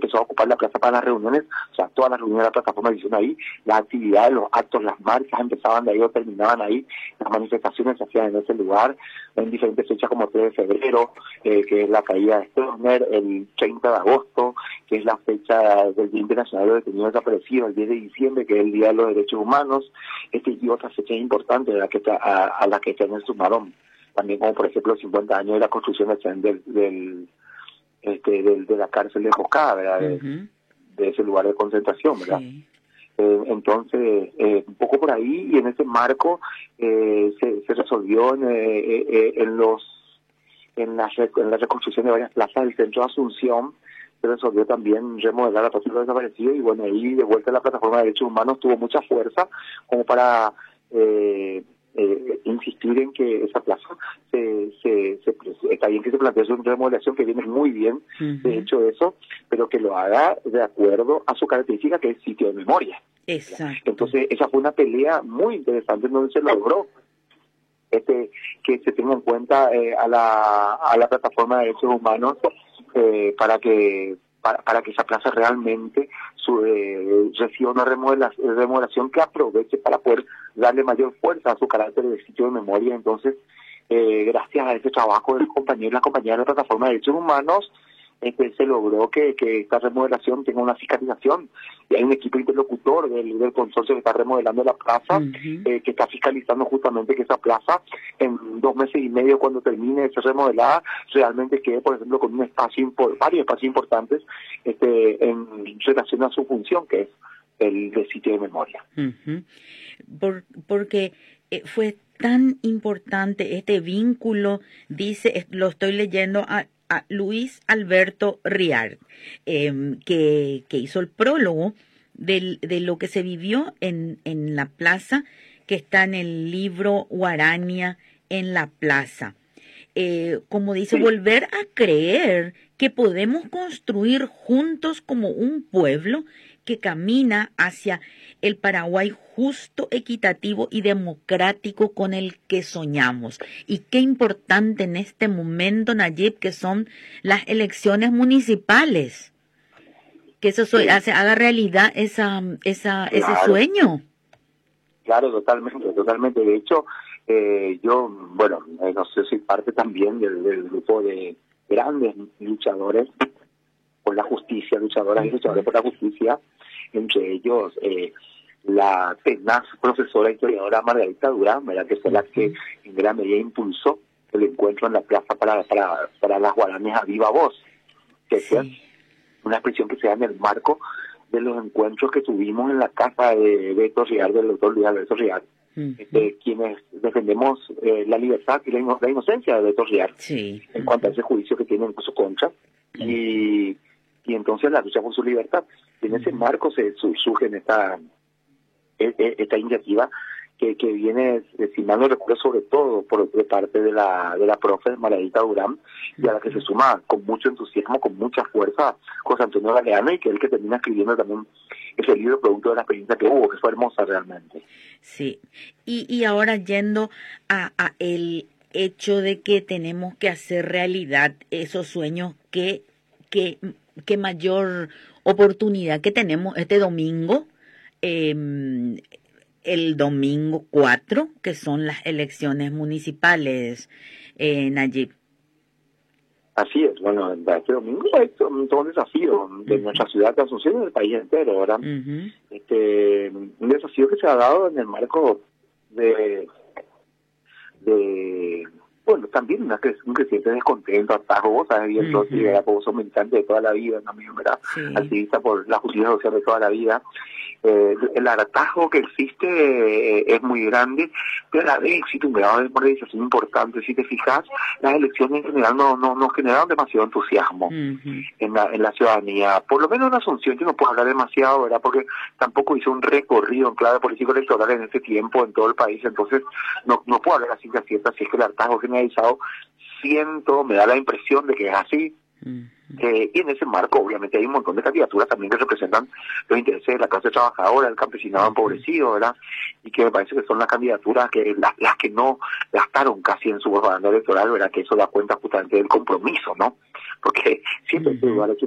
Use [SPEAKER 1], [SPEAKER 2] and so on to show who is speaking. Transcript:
[SPEAKER 1] empezó a ocupar la plaza para las reuniones, o sea, todas las reuniones de la plataforma se hicieron ahí, las actividades, los actos, las marchas empezaban de ahí o terminaban ahí, las manifestaciones se hacían en ese lugar, en diferentes fechas como 3 de febrero, que es la caída de Stroessner, el 30 de agosto, que es la fecha del Día Internacional de los Detenidos Desaparecidos, el 10 de diciembre, que es el Día de los Derechos Humanos, y otras fechas importantes a las que se sumaron también, como por ejemplo los 50 años de la construcción de la cárcel de Moscada, ¿verdad? De ese lugar de concentración, ¿verdad? Sí. Entonces, un poco por ahí, y en ese marco se resolvió en la reconstrucción de varias plazas del centro de Asunción, se resolvió también remodelar la plaza de los desaparecidos, y bueno, ahí de vuelta la plataforma de derechos humanos tuvo mucha fuerza como para insistir en que esa plaza está bien que se plantee una remodelación, que viene muy bien, de hecho eso, pero que lo haga de acuerdo a su característica, que es sitio de memoria.
[SPEAKER 2] Exacto.
[SPEAKER 1] Entonces esa fue una pelea muy interesante en donde se logró que se tenga en cuenta a la plataforma de derechos humanos para que esa plaza realmente reciba una remodelación que aproveche para poder darle mayor fuerza a su carácter de sitio de memoria. Entonces, gracias a ese trabajo del compañero y las compañeras de la plataforma de derechos humanos, se logró que esta remodelación tenga una fiscalización, y hay un equipo interlocutor del consorcio que está remodelando la plaza, que está fiscalizando justamente que esa plaza en 2 meses y medio, cuando termine de ser remodelada, realmente quede, por ejemplo, con varios espacios importantes en relación a su función, que es el de sitio de memoria.
[SPEAKER 2] Porque fue tan importante este vínculo, dice, lo estoy leyendo a Luis Alberto Riard, que hizo el prólogo de lo que se vivió en la plaza, que está en el libro Guarania en la plaza. Como dice, volver a creer que podemos construir juntos como un pueblo que camina hacia el Paraguay justo, equitativo y democrático con el que soñamos. Y qué importante en este momento, Nayib, que son las elecciones municipales, que eso haga realidad ese sueño.
[SPEAKER 1] Claro, totalmente. De hecho, yo, bueno, no sé, soy parte también del grupo de grandes luchadores por la justicia, luchadoras y luchadores por la justicia, entre ellos la tenaz profesora historiadora Margarita Durán, ¿verdad?, que fue la que en gran medida impulsó el encuentro en la plaza para las guaranías a viva voz, que es una expresión que se da en el marco de los encuentros que tuvimos en la casa de Beto Riard, del doctor Luis Alberto Riard, quienes defendemos la libertad y la inocencia de Beto Riard, en cuanto a ese juicio que tienen en su contra, y entonces la lucha por su libertad. Y en ese marco se surge esta iniciativa que viene, si mal no recuerdo, sobre todo de parte de la profe Margarita Durán, y a la que se suma con mucho entusiasmo, con mucha fuerza, José Antonio Galeano, y que es el que termina escribiendo también ese libro producto de la experiencia que hubo, que fue hermosa realmente.
[SPEAKER 2] Sí, y ahora yendo a el hecho de que tenemos que hacer realidad esos sueños, que mayor oportunidad que tenemos este domingo, el domingo 4, que son las elecciones municipales, Nayib.
[SPEAKER 1] Así es, bueno, este domingo es todo un desafío de nuestra ciudad de Asunción y del país entero, ¿verdad? Un desafío que se ha dado en el marco de bueno, también un creciente descontento, atajo, vos sabes bien, vos sos militante de toda la vida, también, ¿verdad? Activista por la justicia social de toda la vida. El hartazgo que existe es muy grande, pero a la vez existe un grado de polarización importante. Si te fijas, las elecciones en general no generaron demasiado entusiasmo en la ciudadanía, por lo menos en Asunción. Yo no puedo hablar demasiado, ¿verdad?, porque tampoco hice un recorrido en clave político electoral en ese tiempo en todo el país, entonces no puedo hablar así de cierta, si es que el hartazgo generalizado me da la impresión de que es así. Y en ese marco, obviamente, hay un montón de candidaturas también que representan los intereses de la clase trabajadora, del campesinado empobrecido, ¿verdad? Y que me parece que son las candidaturas que las que no gastaron casi en su propaganda electoral, ¿verdad? Que eso da cuenta justamente del compromiso, ¿no? Porque siempre